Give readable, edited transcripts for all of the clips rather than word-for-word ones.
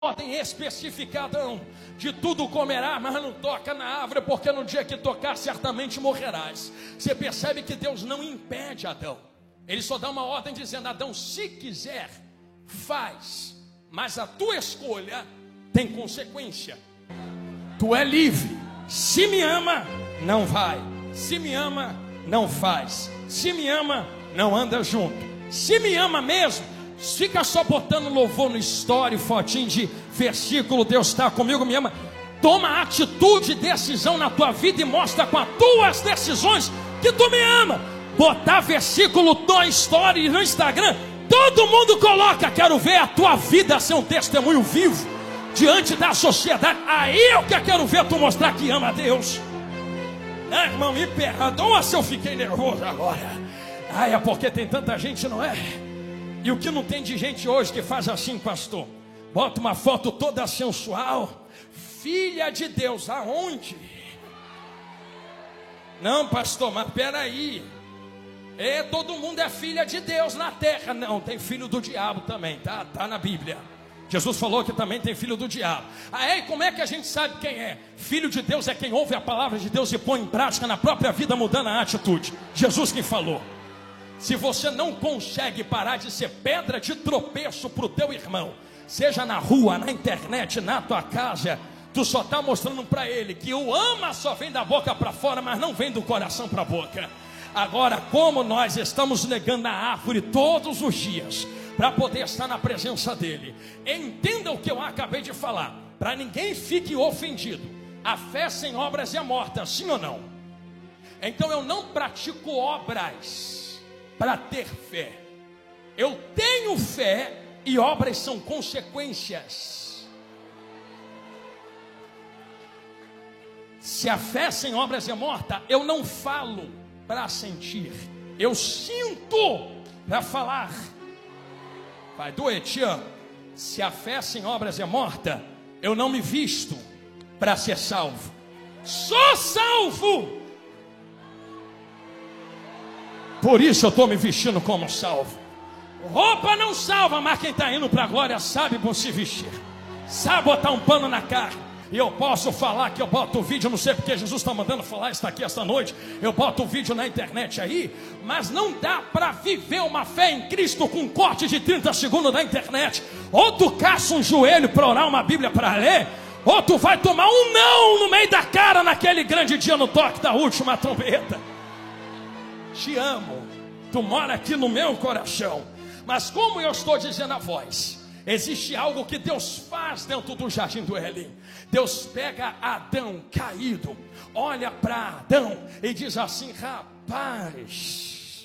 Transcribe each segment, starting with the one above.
ordem específica, Adão: de tudo comerá, mas não toca na árvore, porque no dia que tocar certamente morrerás. Você percebe que Deus não impede Adão, ele só dá uma ordem dizendo: Adão, se quiser, faz, mas a tua escolha tem consequência. Tu é livre. Se me ama, não vai. Se me ama, não faz. Se me ama, não anda junto. Se me ama mesmo, fica só botando louvor no story, fotinho de versículo, Deus está comigo, me ama. Toma atitude, decisão na tua vida e mostra com as tuas decisões que tu me ama. Botar versículo no story, no Instagram, todo mundo coloca. Quero ver a tua vida ser um testemunho vivo diante da sociedade. Aí eu quero ver tu mostrar que ama a Deus. Irmão, me perdoa se eu fiquei nervoso agora. É porque tem tanta gente, não é? E o que não tem de gente hoje que faz assim, pastor? Bota uma foto toda sensual, filha de Deus, aonde? Não, pastor, mas peraí, todo mundo é filha de Deus na terra. Não, tem filho do diabo também, tá na Bíblia. Jesus falou que também tem filho do diabo. E como é que a gente sabe quem é? Filho de Deus é quem ouve a palavra de Deus e põe em prática na própria vida, mudando a atitude. Jesus quem falou. Se você não consegue parar de ser pedra de tropeço para o teu irmão, seja na rua, na internet, na tua casa, tu só está mostrando para ele que o ama só vem da boca para fora, mas não vem do coração para a boca. Agora, como nós estamos negando a árvore todos os dias para poder estar na presença dele, entenda o que eu acabei de falar, para ninguém fique ofendido. A fé sem obras é morta, sim ou não? Então eu não pratico obras para ter fé. Eu tenho fé e obras são consequências. Se a fé sem obras é morta, eu não falo para sentir, eu sinto para falar. Vai doer, te amo. Se a fé sem obras é morta, eu não me visto para ser salvo. Sou salvo. Por isso eu estou me vestindo como salvo. Roupa não salva, mas quem está indo para a glória sabe como se vestir, sabe botar um pano na cara. E eu posso falar que eu boto o vídeo, não sei porque Jesus está mandando falar isso aqui esta noite. Eu boto o vídeo na internet aí, mas não dá para viver uma fé em Cristo com um corte de 30 segundos na internet. Ou tu caça um joelho para orar, uma Bíblia para ler, ou tu vai tomar um não no meio da cara naquele grande dia no toque da última trombeta. Te amo, tu mora aqui no meu coração. Mas como eu estou dizendo a voz, existe algo que Deus faz dentro do jardim do Éden. Deus pega Adão caído, olha para Adão e diz assim: rapaz,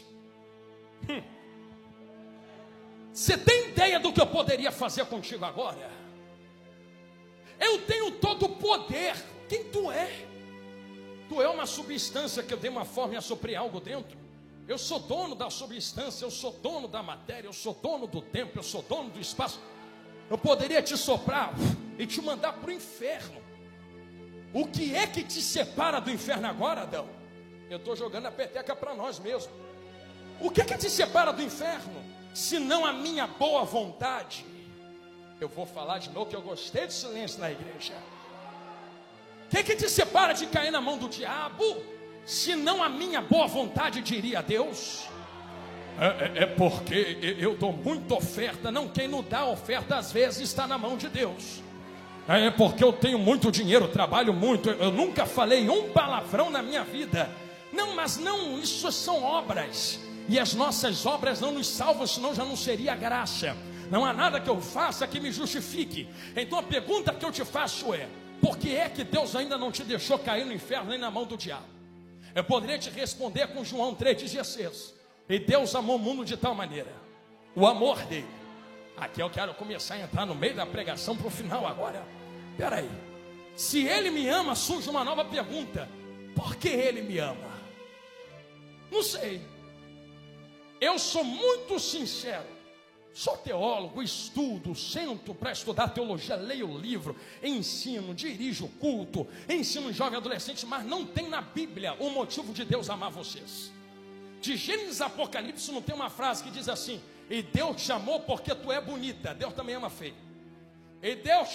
você tem ideia do que eu poderia fazer contigo agora? Eu tenho todo o poder. Quem tu é? Tu é uma substância que eu dei uma forma e assoprei algo dentro. Eu sou dono da substância, eu sou dono da matéria, eu sou dono do tempo, eu sou dono do espaço. Eu poderia te soprar e te mandar para o inferno. O que é que te separa do inferno agora, Adão? Eu estou jogando a peteca para nós mesmos. O que é que te separa do inferno? Se não a minha boa vontade. Eu vou falar de novo que eu gostei do silêncio na igreja. O que é que te separa de cair na mão do diabo? Se não a minha boa vontade, diria Deus. Porque eu dou muita oferta. Não, quem não dá oferta às vezes está na mão de Deus. É porque eu tenho muito dinheiro, trabalho muito. Eu nunca falei um palavrão na minha vida. Não, mas não, isso são obras. E as nossas obras não nos salvam, senão já não seria graça. Não há nada que eu faça que me justifique. Então a pergunta que eu te faço é: por que é que Deus ainda não te deixou cair no inferno nem na mão do diabo? Eu poderia te responder com João 3,16. E Deus amou o mundo de tal maneira, o amor dele. Aqui eu quero começar a entrar no meio da pregação para o final agora. Espera aí. Se ele me ama, surge uma nova pergunta: por que ele me ama? Não sei. Eu sou muito sincero. Sou teólogo, estudo, sento para estudar teologia, leio o livro, ensino, dirijo o culto, ensino jovem adolescente, mas não tem na Bíblia o motivo de Deus amar vocês. De Gênesis a Apocalipse não tem uma frase que diz assim: e Deus te amou porque tu é bonita. Deus também ama feio. E Deus